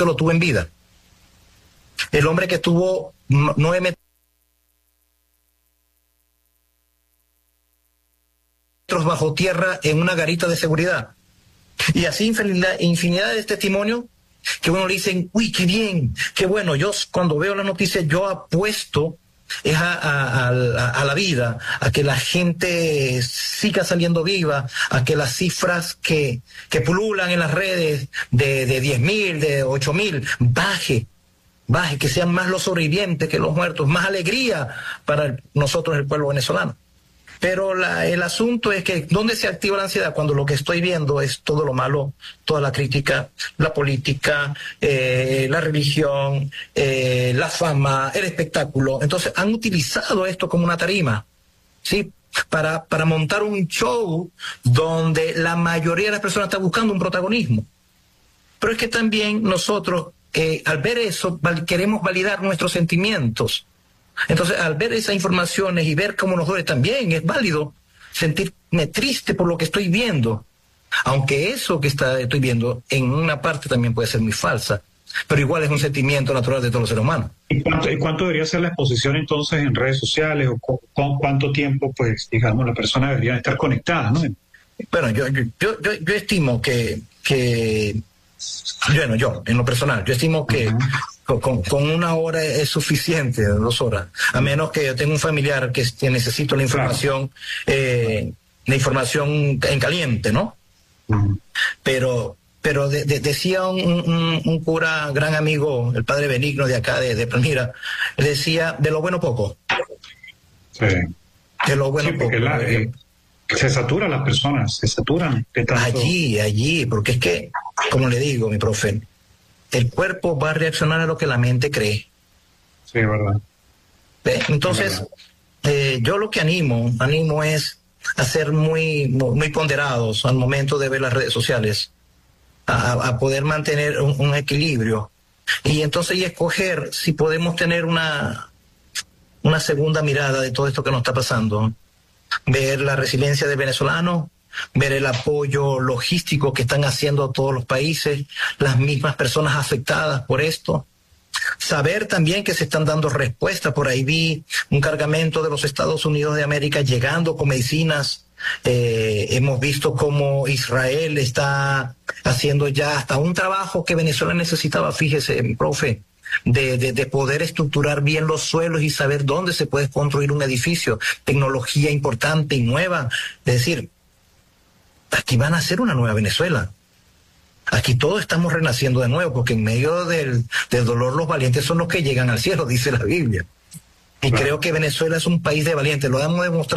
Cristo lo tuvo en vida. El hombre que tuvo 9 metros bajo tierra en una garita de seguridad. Y así infinidad de testimonios que uno le dicen, uy, qué bien, qué bueno. Yo cuando veo las noticias, yo apuesto es a la vida, a que la gente siga saliendo viva, a que las cifras que pululan en las redes de 10.000, de 8.000, baje, que sean más los sobrevivientes que los muertos, más alegría para nosotros, el pueblo venezolano. Pero el asunto es que ¿dónde se activa la ansiedad? Cuando lo que estoy viendo es todo lo malo, toda la crítica, la política, la religión, la fama, el espectáculo. Entonces han utilizado esto como una tarima, ¿sí? Para montar un show donde la mayoría de las personas está buscando un protagonismo. Pero es que también nosotros, al ver eso, queremos validar nuestros sentimientos. Entonces, al ver esas informaciones y ver cómo nos duele también, es válido sentirme triste por lo que estoy viendo. Aunque eso que estoy viendo, en una parte también puede ser muy falsa, pero igual es un sentimiento natural de todos los seres humanos. ¿Y cuánto debería ser la exposición entonces en redes sociales? ¿O con cuánto tiempo, pues, digamos, la persona debería estar conectada, ¿no? Bueno, yo estimo que bueno, yo, en lo personal, yo estimo que con 1 hora es suficiente, 2 horas, a menos que yo tenga un familiar que necesito la información, la información en caliente, ¿no? Pero decía un cura, gran amigo, el padre Benigno de acá, de Palmira, decía, de lo bueno poco. Sí. De lo bueno poco. Se saturan las personas, se saturan. De tanto... Allí, porque es que, como le digo, mi profe, el cuerpo va a reaccionar a lo que la mente cree. Sí, es verdad. Entonces, yo lo que animo es a ser muy ponderados al momento de ver las redes sociales, a poder mantener un equilibrio y entonces escoger si podemos tener una segunda mirada de todo esto que nos está pasando. Ver la resiliencia del venezolano, ver el apoyo logístico que están haciendo todos los países, las mismas personas afectadas por esto. Saber también que se están dando respuestas. Por ahí vi un cargamento de los Estados Unidos de América llegando con medicinas. Hemos visto cómo Israel está haciendo ya hasta un trabajo que Venezuela necesitaba, fíjese, profe, de poder estructurar bien los suelos y saber dónde se puede construir un edificio, tecnología importante y nueva. Es decir, aquí van a ser una nueva Venezuela. Aquí todos estamos renaciendo de nuevo, porque en medio del dolor los valientes son los que llegan al cielo, dice la Biblia. Y creo que Venezuela es un país de valientes, lo hemos demostrado.